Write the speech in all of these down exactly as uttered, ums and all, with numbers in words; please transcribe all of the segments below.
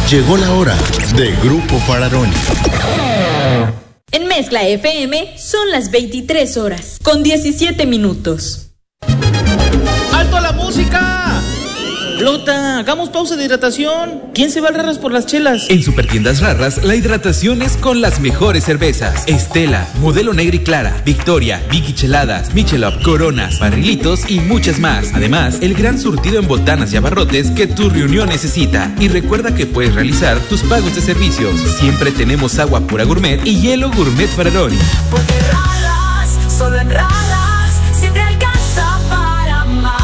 Llegó la hora de Grupo Fararoni. En Mezcla F M son las veintitrés horas, con diecisiete minutos. ¡Alto a la música! Flota, hagamos pausa de hidratación. ¿Quién se va al Rarras por las chelas? En Supertiendas Rarras, la hidratación es con las mejores cervezas. Estela, Modelo Negra y Clara, Victoria, Vicky Cheladas, Michelob, Coronas, Barrilitos y muchas más. Además, el gran surtido en botanas y abarrotes que tu reunión necesita. Y recuerda que puedes realizar tus pagos de servicios. Siempre tenemos agua pura gourmet y hielo gourmet Fararoni. Porque Rarras, solo en Rarras, siempre alcanza para más.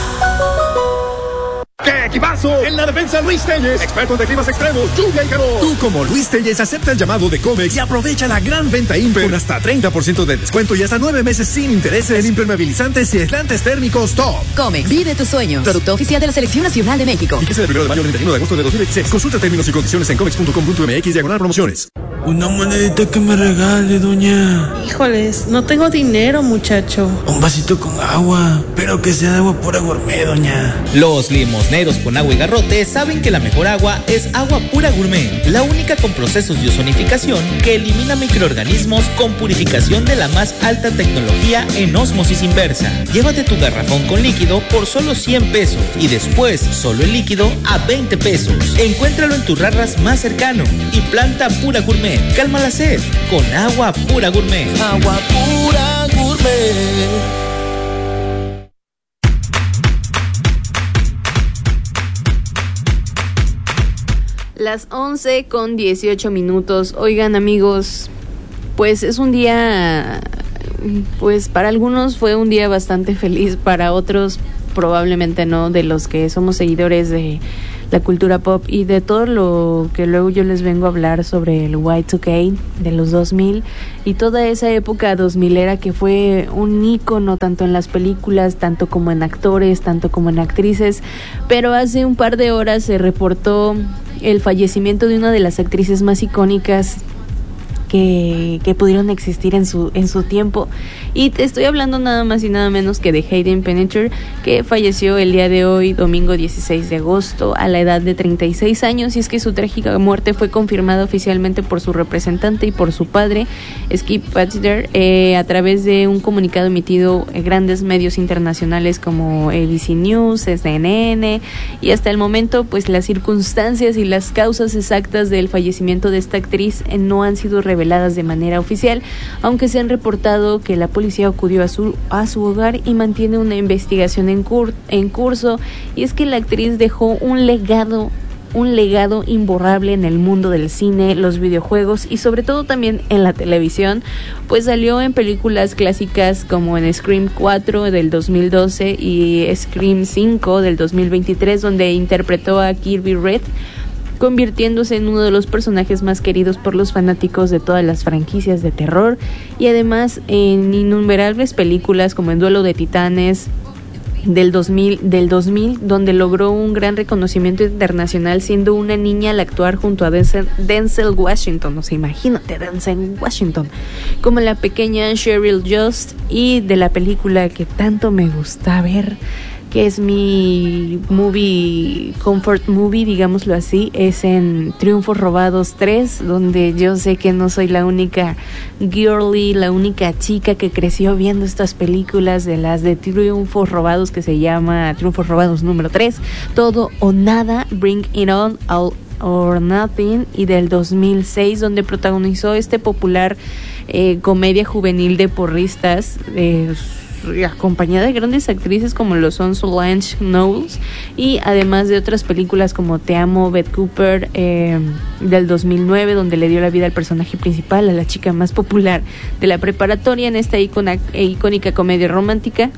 ¡Qué equipazo! En la defensa Luis Telles, expertos de climas extremos, lluvia y calor. Tú como Luis Telles acepta el llamado de Comex y aprovecha la gran venta Imper con hasta treinta por ciento de descuento y hasta nueve meses sin intereses en impermeabilizantes y aislantes térmicos Top. Comex, vive tus sueños. Producto oficial de la Selección Nacional de México. Fíjese del primero de mayo al treinta y uno de agosto de dos mil veintiséis. Consulta términos y condiciones en comex punto com punto m x diagonal promociones. Una monedita que me regale, doña. Híjoles, no tengo dinero, muchacho. Un vasito con agua, pero que sea de agua pura gourmet, doña. Los limosneros con agua y garrote saben que la mejor agua es agua pura gourmet, la única con procesos de ozonificación que elimina microorganismos con purificación de la más alta tecnología en ósmosis inversa. Llévate tu garrafón con líquido por solo cien pesos y después solo el líquido a veinte pesos. Encuéntralo en tus Rarras más cercano y planta pura gourmet. Calma la sed con agua pura gourmet. Agua pura gourmet. Las once con dieciocho minutos. Oigan, amigos, pues es un día, pues para algunos fue un día bastante feliz, para otros probablemente no, de los que somos seguidores de la cultura pop y de todo lo que luego yo les vengo a hablar sobre el Y dos K de los dos mil y toda esa época dos milera que fue un ícono tanto en las películas, tanto como en actores, tanto como en actrices. Pero hace un par de horas se reportó el fallecimiento de una de las actrices más icónicas que, que pudieron existir en su en su tiempo, y te estoy hablando nada más y nada menos que de Hayden Panettiere, que falleció el día de hoy, domingo dieciséis de agosto, a la edad de treinta y seis años, y es que su trágica muerte fue confirmada oficialmente por su representante y por su padre, Skip Panettiere, eh, a través de un comunicado emitido en grandes medios internacionales como A B C News, C N N, y hasta el momento pues las circunstancias y las causas exactas del fallecimiento de esta actriz eh, no han sido reveladas reveladas de manera oficial, aunque se han reportado que la policía acudió a su a su hogar y mantiene una investigación en, cur, en curso. Y es que la actriz dejó un legado un legado imborrable en el mundo del cine, los videojuegos y sobre todo también en la televisión, pues salió en películas clásicas como en Scream cuatro del dos mil doce y Scream cinco del dos mil veintitrés, donde interpretó a Kirby Red, convirtiéndose en uno de los personajes más queridos por los fanáticos de todas las franquicias de terror, y además en innumerables películas como en Duelo de Titanes del dos mil, del dos mil, donde logró un gran reconocimiento internacional siendo una niña al actuar junto a Denzel, Denzel Washington. O sea, imagínate, Denzel Washington, como la pequeña Cheryl Just, y de la película que tanto me gusta ver, que es mi movie, comfort movie, digámoslo así, es en Triunfos Robados tres, donde yo sé que no soy la única girly, la única chica que creció viendo estas películas de las de Triunfos Robados, que se llama Triunfos Robados número tres, Todo o Nada, Bring It On, All or Nothing, y del dos mil seis, donde protagonizó este popular eh, comedia juvenil de porristas, eh, acompañada de grandes actrices como lo son Solange Knowles, y además de otras películas como Te Amo, Beth Cooper, eh, del dos mil nueve, donde le dio la vida al personaje principal, a la chica más popular de la preparatoria en esta icona, eh, icónica comedia romántica.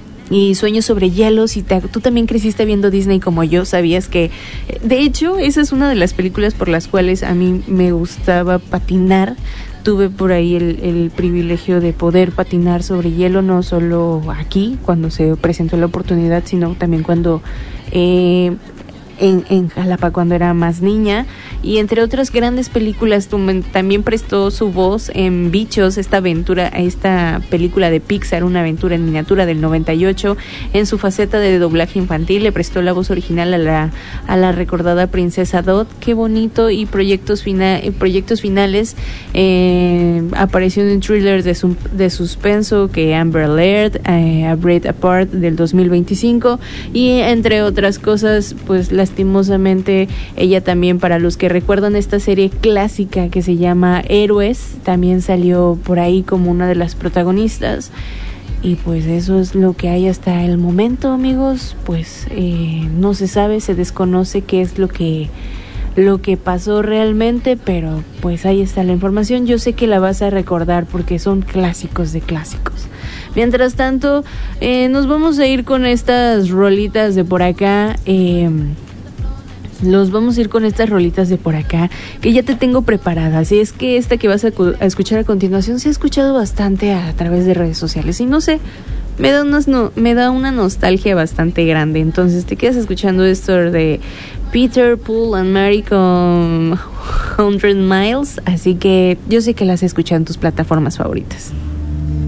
Y Sueños sobre Hielo, si te, tú también creciste viendo Disney como yo, sabías que, de hecho, esa es una de las películas por las cuales a mí me gustaba patinar. Tuve por ahí el, el privilegio de poder patinar sobre hielo, no solo aquí, cuando se presentó la oportunidad, sino también cuando eh, en, en Jalapa, cuando era más niña. y entre otras grandes películas también prestó su voz en Bichos, esta aventura, esta película de Pixar, una aventura en miniatura del noventa y ocho. En su faceta de doblaje infantil le prestó la voz original a la a la recordada princesa Dot. Qué bonito. Y proyectos fina, proyectos finales, eh, apareció en un thriller de, su, de suspenso que Amber Alert, eh, A Breath Apart del dos mil veinticinco, y entre otras cosas, pues lastimosamente ella también, para los que recuerdan esta serie clásica que se llama Héroes, también salió por ahí como una de las protagonistas. Y pues eso es lo que hay hasta el momento, amigos. Pues eh, no se sabe, se desconoce qué es lo que lo que pasó realmente, pero pues ahí está la información. Yo sé que la vas a recordar porque son clásicos de clásicos. Mientras tanto, eh, nos vamos a ir con estas rolitas de por acá. Eh, Los vamos a ir con estas rolitas de por acá que ya te tengo preparadas. Y es que esta que vas a, a escuchar a continuación se ha escuchado bastante a, a través de redes sociales. Y no sé, me da, unas no, me da una nostalgia bastante grande. Entonces te quedas escuchando esto de Peter, Paul and Mary con one hundred miles. Así que yo sé que las has escuchado en tus plataformas favoritas.